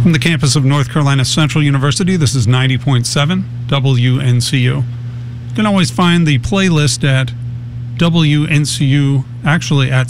From the campus of North Carolina Central University, this is 90.7 WNCU. You can always find the playlist at WNCU, actually at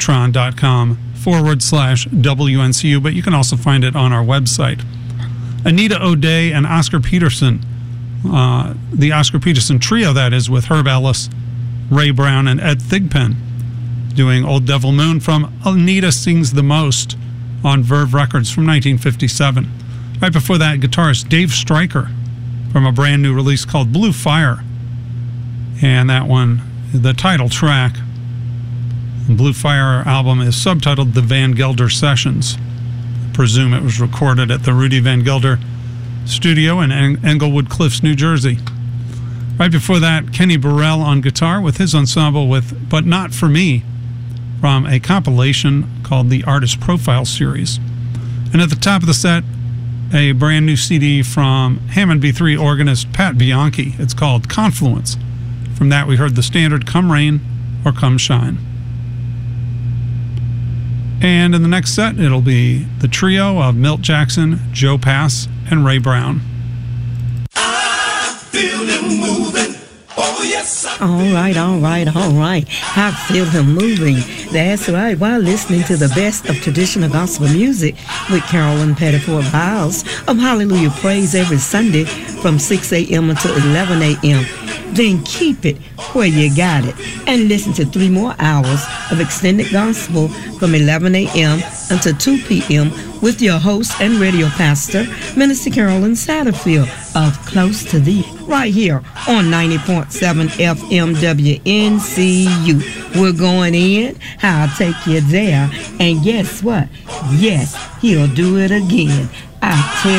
spinatron.com/WNCU, but you can also find it on our website. Anita O'Day and Oscar Peterson, the Oscar Peterson trio, that is, with Herb Ellis, Ray Brown, and Ed Thigpen, doing Old Devil Moon from Anita Sings the Most on Verve Records from 1957. Right before that, guitarist Dave Stryker from a brand new release called Blue Fire. And that one, the title track, the Blue Fire album, is subtitled The Van Gelder Sessions. I presume it was recorded at the Rudy Van Gelder studio in Englewood Cliffs, New Jersey. Right before that, Kenny Burrell on guitar with his ensemble with But Not For Me, from a compilation called the Artist Profile Series. And at the top of the set, a brand new CD from Hammond B3 organist Pat Bianchi. It's called Confluence. From that, we heard the standard Come Rain or Come Shine. And in the next set, it'll be the trio of Milt Jackson, Joe Pass, and Ray Brown. I feel him moving. Oh, yes. All right. I feel him moving. That's right. While listening to the best of traditional gospel music with Carolyn Pettiford Biles of Hallelujah Praise every Sunday from 6 a.m. until 11 a.m. Then keep it where you got it and listen to 3 more hours of extended gospel from 11 a.m. until 2 p.m. with your host and radio pastor, Minister Carolyn Satterfield of Close to Thee, right here on 90.7 FM WNCU. We're going in, I'll take you there, and guess what? Yes, he'll do it again. I tell